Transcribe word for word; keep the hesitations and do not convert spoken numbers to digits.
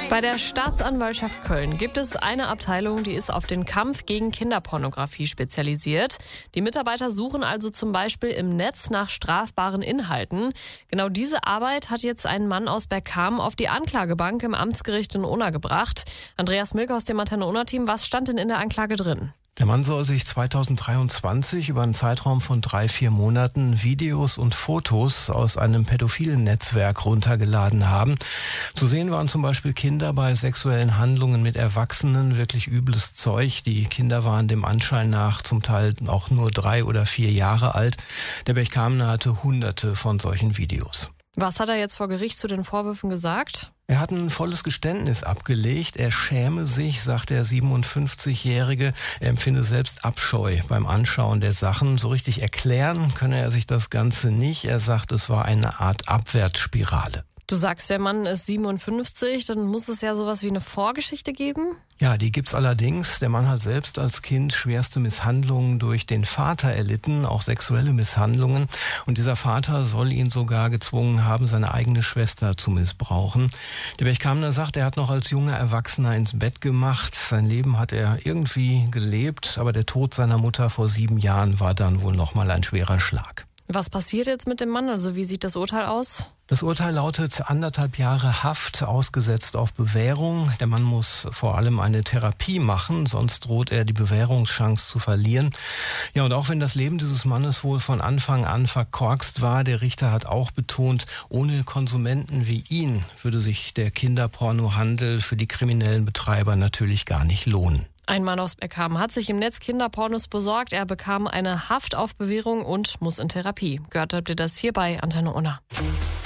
Bei der Staatsanwaltschaft Köln gibt es eine Abteilung, die ist auf den Kampf gegen Kinderpornografie spezialisiert. Die Mitarbeiter suchen also zum Beispiel im Netz nach strafbaren Inhalten. Genau diese Arbeit hat jetzt ein Mann aus Bergkamen auf die Anklagebank im Amtsgericht in Unna gebracht. Andreas Milke aus dem Antenne Unna-Team, was stand denn in der Anklage drin? Der Mann soll sich zweitausenddreiundzwanzig über einen Zeitraum von drei, vier Monaten Videos und Fotos aus einem pädophilen Netzwerk runtergeladen haben. Zu sehen waren zum Beispiel Kinder bei sexuellen Handlungen mit Erwachsenen, wirklich übles Zeug. Die Kinder waren dem Anschein nach zum Teil auch nur drei oder vier Jahre alt. Der Bergkamener hatte hunderte von solchen Videos. Was hat er jetzt vor Gericht zu den Vorwürfen gesagt? Er hat ein volles Geständnis abgelegt. Er schäme sich, sagt der siebenundfünfzigjährige. Er empfinde selbst Abscheu beim Anschauen der Sachen. So richtig erklären könne er sich das Ganze nicht. Er sagt, es war eine Art Abwärtsspirale. Du sagst, der Mann ist siebenundfünfzig, dann muss es ja sowas wie eine Vorgeschichte geben? Ja, die gibt's allerdings. Der Mann hat selbst als Kind schwerste Misshandlungen durch den Vater erlitten, auch sexuelle Misshandlungen. Und dieser Vater soll ihn sogar gezwungen haben, seine eigene Schwester zu missbrauchen. Der Bergkamener sagt, er hat noch als junger Erwachsener ins Bett gemacht. Sein Leben hat er irgendwie gelebt, aber der Tod seiner Mutter vor sieben Jahren war dann wohl nochmal ein schwerer Schlag. Was passiert jetzt mit dem Mann? Also wie sieht das Urteil aus? Das Urteil lautet anderthalb Jahre Haft, ausgesetzt auf Bewährung. Der Mann muss vor allem eine Therapie machen, sonst droht er die Bewährungschance zu verlieren. Ja, und auch wenn das Leben dieses Mannes wohl von Anfang an verkorkst war, der Richter hat auch betont, ohne Konsumenten wie ihn würde sich der Kinderpornohandel für die kriminellen Betreiber natürlich gar nicht lohnen. Ein Mann aus Bergkamen hat sich im Netz Kinderpornos besorgt. Er bekam eine Haft auf Bewährung und muss in Therapie. Gehört habt ihr das hier bei Antenne Unna.